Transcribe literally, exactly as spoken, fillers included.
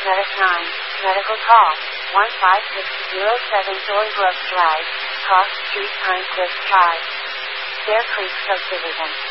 Medic nine, medical call, one five six zero seven Joybrook Drive, Cross Street, Pinecliff, Drive, Bear Creek Subdivision.